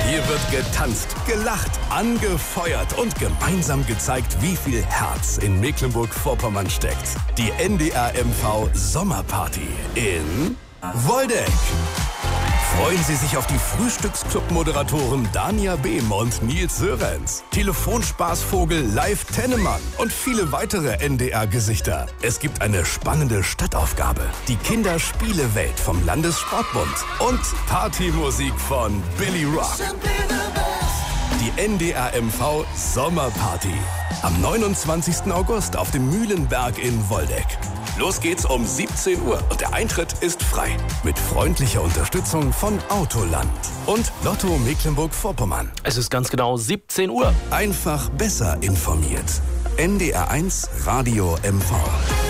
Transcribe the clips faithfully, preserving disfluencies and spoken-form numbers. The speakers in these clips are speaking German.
Hier wird getanzt, gelacht, angefeuert und gemeinsam gezeigt, wie viel Herz in Mecklenburg-Vorpommern steckt. Die N D R M V Sommerparty in Woldeck. Freuen Sie sich auf die Frühstücksclub-Moderatoren Dania Behm und Nils Sörenz, Telefonspaßvogel Live Tennemann und viele weitere N D R-Gesichter. Es gibt eine spannende Stadtaufgabe, die Kinderspielewelt vom Landessportbund und Partymusik von Billy Rock. Die N D R M V Sommerparty am neunundzwanzigsten August auf dem Mühlenberg in Woldeck. Los geht's um siebzehn Uhr und der Eintritt ist frei. Mit freundlicher Unterstützung von Autoland und Lotto Mecklenburg-Vorpommern. Es ist ganz genau siebzehn Uhr. Einfach besser informiert. N D R eins Radio M V.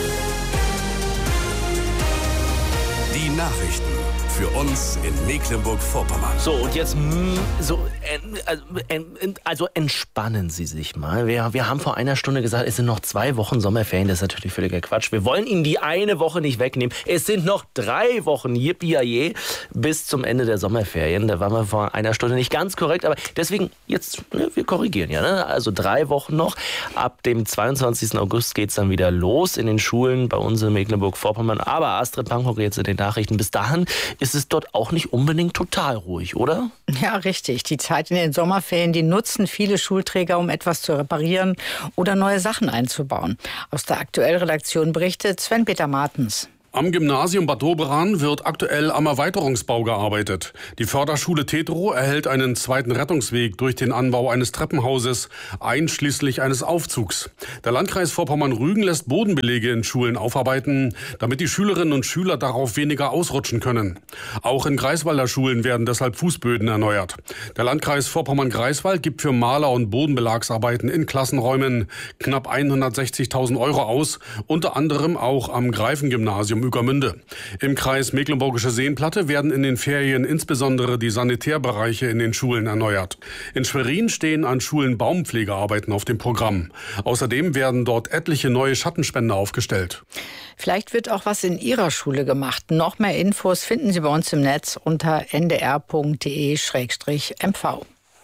Die Nachrichten für uns in Mecklenburg-Vorpommern. So, und jetzt mm, so, äh, äh, also entspannen Sie sich mal. Wir, wir haben vor einer Stunde gesagt, es sind noch zwei Wochen Sommerferien. Das ist natürlich völliger Quatsch. Wir wollen Ihnen die eine Woche nicht wegnehmen. Es sind noch drei Wochen, yippie bis zum Ende der Sommerferien. Da waren wir vor einer Stunde nicht ganz korrekt, aber deswegen jetzt, wir korrigieren ja, ne? Also drei Wochen noch. Ab dem zweiundzwanzigsten August geht es dann wieder los in den Schulen bei uns in Mecklenburg-Vorpommern. Aber Astrid Pankow jetzt in den Nachrichten. Bis dahin ist es dort auch nicht unbedingt total ruhig, oder? Ja, richtig. Die Zeit in den Sommerferien, die nutzen viele Schulträger, um etwas zu reparieren oder neue Sachen einzubauen. Aus der Aktuell-Redaktion berichtet Sven-Peter Martens. Am Gymnasium Bad Doberan wird aktuell am Erweiterungsbau gearbeitet. Die Förderschule Tetro erhält einen zweiten Rettungsweg durch den Anbau eines Treppenhauses, einschließlich eines Aufzugs. Der Landkreis Vorpommern-Rügen lässt Bodenbelege in Schulen aufarbeiten, damit die Schülerinnen und Schüler darauf weniger ausrutschen können. Auch in Greifswalder Schulen werden deshalb Fußböden erneuert. Der Landkreis Vorpommern-Greifswald gibt für Maler- und Bodenbelagsarbeiten in Klassenräumen knapp hundertsechzigtausend Euro aus, unter anderem auch am Greifengymnasium Ueckermünde. Im Kreis Mecklenburgische Seenplatte werden in den Ferien insbesondere die Sanitärbereiche in den Schulen erneuert. In Schwerin stehen an Schulen Baumpflegearbeiten auf dem Programm. Außerdem werden dort etliche neue Schattenspender aufgestellt. Vielleicht wird auch was in Ihrer Schule gemacht. Noch mehr Infos finden Sie bei uns im Netz unter n d r punkt d e slash m v.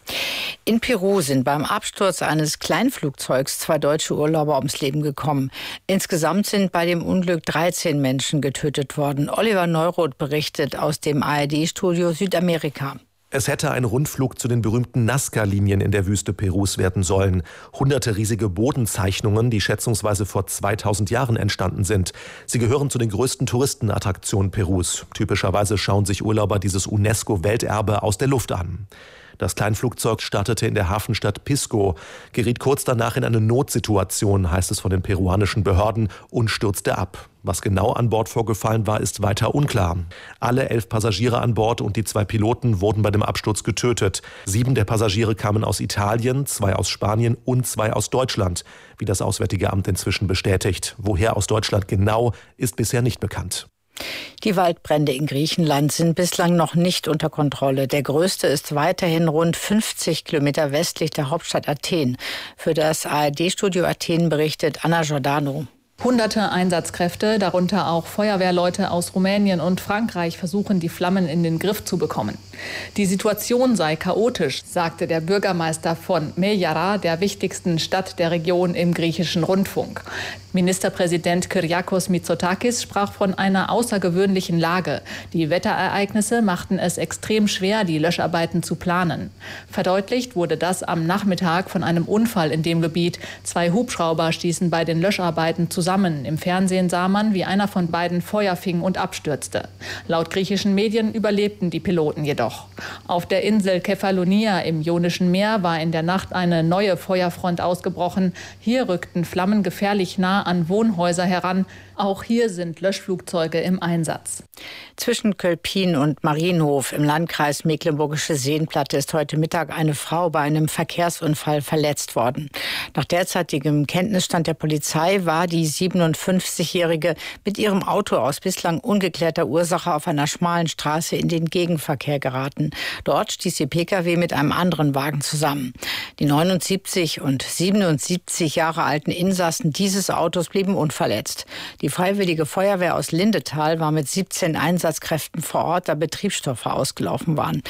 In Peru sind beim Absturz eines Kleinflugzeugs zwei deutsche Urlauber ums Leben gekommen. Insgesamt sind bei dem Unglück dreizehn Menschen getötet worden. Oliver Neuroth berichtet aus dem A R D-Studio Südamerika. Es hätte ein Rundflug zu den berühmten Nazca-Linien in der Wüste Perus werden sollen. Hunderte riesige Bodenzeichnungen, die schätzungsweise vor zweitausend Jahren entstanden sind. Sie gehören zu den größten Touristenattraktionen Perus. Typischerweise schauen sich Urlauber dieses UNESCO-Welterbe aus der Luft an. Das Kleinflugzeug startete in der Hafenstadt Pisco, geriet kurz danach in eine Notsituation, heißt es von den peruanischen Behörden, und stürzte ab. Was genau an Bord vorgefallen war, ist weiter unklar. Alle elf Passagiere an Bord und die zwei Piloten wurden bei dem Absturz getötet. Sieben der Passagiere kamen aus Italien, zwei aus Spanien und zwei aus Deutschland, wie das Auswärtige Amt inzwischen bestätigt. Woher aus Deutschland genau, ist bisher nicht bekannt. Die Waldbrände in Griechenland sind bislang noch nicht unter Kontrolle. Der größte ist weiterhin rund fünfzig Kilometer westlich der Hauptstadt Athen. Für das A R D-Studio Athen berichtet Anna Giordano. Hunderte Einsatzkräfte, darunter auch Feuerwehrleute aus Rumänien und Frankreich, versuchen, die Flammen in den Griff zu bekommen. Die Situation sei chaotisch, sagte der Bürgermeister von Meyara, der wichtigsten Stadt der Region, im griechischen Rundfunk. Ministerpräsident Kyriakos Mitsotakis sprach von einer außergewöhnlichen Lage. Die Wetterereignisse machten es extrem schwer, die Löscharbeiten zu planen. Verdeutlicht wurde das am Nachmittag von einem Unfall in dem Gebiet. Zwei Hubschrauber stießen bei den Löscharbeiten zusammen. Im Fernsehen sah man, wie einer von beiden Feuer fing und abstürzte. Laut griechischen Medien überlebten die Piloten jedoch. Auf der Insel Kefalonia im Ionischen Meer war in der Nacht eine neue Feuerfront ausgebrochen. Hier rückten Flammen gefährlich nah an Wohnhäuser heran. Auch hier sind Löschflugzeuge im Einsatz. Zwischen Kölpin und Marienhof im Landkreis Mecklenburgische Seenplatte ist heute Mittag eine Frau bei einem Verkehrsunfall verletzt worden. Nach derzeitigem Kenntnisstand der Polizei war die siebenundfünfzigjährige mit ihrem Auto aus bislang ungeklärter Ursache auf einer schmalen Straße in den Gegenverkehr geraten. Dort stieß ihr Pkw mit einem anderen Wagen zusammen. Die neunundsiebzig und siebenundsiebzig Jahre alten Insassen dieses Autos blieben unverletzt. Die Freiwillige Feuerwehr aus Lindetal war mit siebzehn Einsatzkräften vor Ort, da Betriebsstoffe ausgelaufen waren.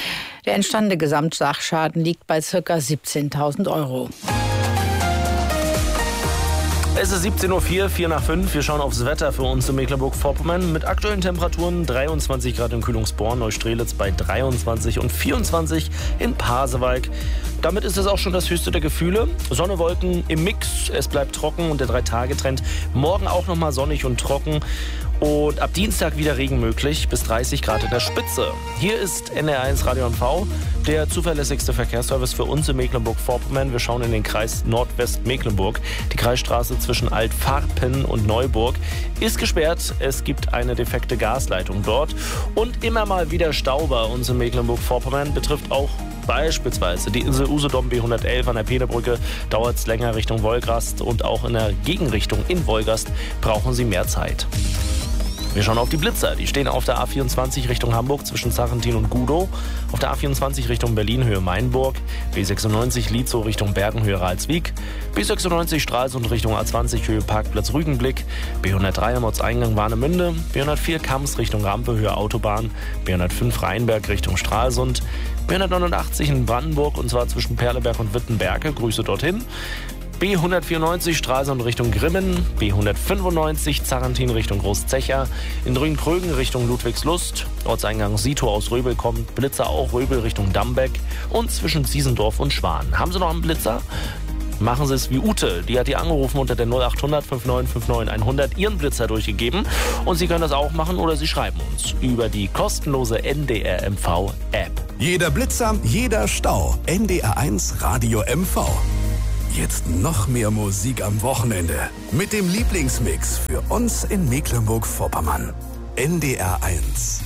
Der entstandene Gesamtsachschaden liegt bei ca. siebzehntausend Euro. Es ist siebzehn Uhr vier, vier nach fünf. Wir schauen aufs Wetter für uns in Mecklenburg-Vorpommern. Mit aktuellen Temperaturen dreiundzwanzig Grad in Kühlungsborn, Neustrelitz bei dreiundzwanzig und vierundzwanzig in Pasewalk. Damit ist es auch schon das höchste der Gefühle. Sonne, Wolken im Mix, es bleibt trocken und der Drei-Tage-Trend. Morgen auch nochmal sonnig und trocken. Und ab Dienstag wieder Regen möglich, bis dreißig Grad in der Spitze. Hier ist N D R eins Radio M V, der zuverlässigste Verkehrsservice für uns in Mecklenburg-Vorpommern. Wir schauen in den Kreis Nordwest-Mecklenburg. Die Kreisstraße zwischen Altfarpen und Neuburg ist gesperrt. Es gibt eine defekte Gasleitung dort. Und immer mal wieder Stau bei uns in Mecklenburg-Vorpommern betrifft auch beispielsweise die Insel Usedom B hundertelf an der Penebrücke. Dauert es länger Richtung Wolgast und auch in der Gegenrichtung in Wolgast brauchen Sie mehr Zeit. Wir schauen auf die Blitzer. Die stehen auf der A vierundzwanzig Richtung Hamburg zwischen Sarrentin und Gudow. Auf der A vierundzwanzig Richtung Berlin Höhe Mainburg. B sechsundneunzig Lietzow Richtung Bergen Höhe Ralswiek. B sechsundneunzig Stralsund Richtung A zwanzig Höhe Parkplatz Rügenblick. B hundertdrei am Ortseingang Warnemünde. B hundertvier Kams Richtung Rampe Höhe Autobahn. B hundertfünf Rheinberg Richtung Stralsund. B hundertneunundachtzig in Brandenburg und zwar zwischen Perleberg und Wittenberge. Grüße dorthin. B hundertvierundneunzig Stralsund Richtung Grimmen, B hundertfünfundneunzig Zarrentin Richtung Großzecher, in Drügenkrögen Richtung Ludwigslust, Ortseingang Sito aus Röbel kommt, Blitzer auch Röbel Richtung Dambeck und zwischen Ziesendorf und Schwan. Haben Sie noch einen Blitzer? Machen Sie es wie Ute, die hat die angerufen unter der null achthundert neunundfünfzig neunundfünfzig hundert ihren Blitzer durchgegeben und Sie können das auch machen oder Sie schreiben uns über die kostenlose N D R M V App. Jeder Blitzer, jeder Stau. N D R eins Radio M V. Jetzt noch mehr Musik am Wochenende mit dem Lieblingsmix für uns in Mecklenburg-Vorpommern. N D R eins.